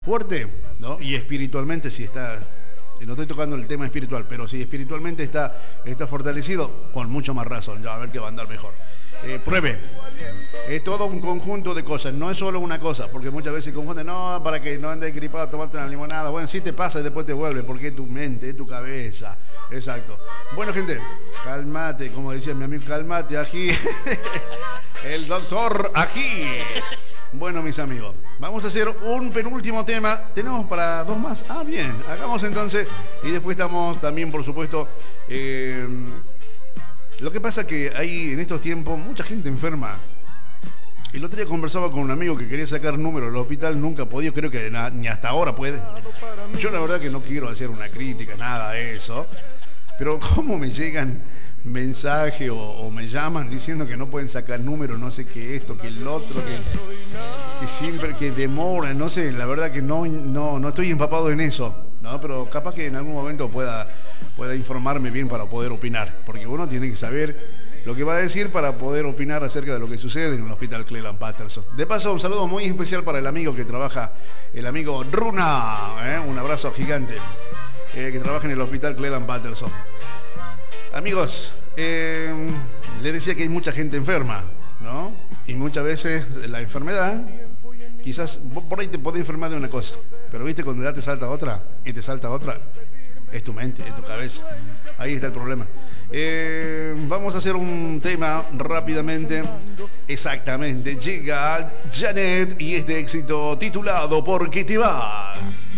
fuerte, ¿no? Y espiritualmente si está, no estoy tocando el tema espiritual, pero si espiritualmente está fortalecido, con mucho más razón, ya a ver qué va a andar mejor. Pruebe. Es todo un conjunto de cosas, no es solo una cosa, porque muchas veces se confunden, no, para que no andes gripado, tomarte una limonada. Bueno, sí te pasa y después te vuelve, porque es tu mente, es tu cabeza. Exacto. Bueno, gente, cálmate, como decía mi amigo, cálmate, ají. El doctor ají. Bueno, mis amigos, vamos a hacer un penúltimo tema. Tenemos para dos más. Ah, bien, hagamos entonces. Y después estamos también, por supuesto, lo que pasa que hay en estos tiempos mucha gente enferma. El otro día conversaba con un amigo que quería sacar número del hospital, nunca ha podido, creo que ni hasta ahora puede. Yo la verdad que no quiero hacer una crítica, nada de eso. Pero cómo me llegan mensajes o me llaman diciendo que no pueden sacar número, no sé qué esto, que el otro, que siempre, que demora, no sé, la verdad que no estoy empapado en eso, ¿no? Pero capaz que en algún momento pueda informarme bien para poder opinar, porque uno tiene que saber lo que va a decir para poder opinar acerca de lo que sucede en el hospital Cleveland Patterson. De paso, un saludo muy especial para el amigo que trabaja, el amigo Runa, un abrazo gigante, que trabaja en el hospital Cleveland Patterson. Amigos, les decía que hay mucha gente enferma, ¿no? Y muchas veces la enfermedad, quizás vos por ahí te podés enfermar de una cosa, pero viste, cuando ya te salta otra, y te salta otra, es tu mente, es tu cabeza. Ahí está el problema. Vamos a hacer un tema rápidamente. Exactamente, llega Janet y este éxito titulado ¿Por qué te vas?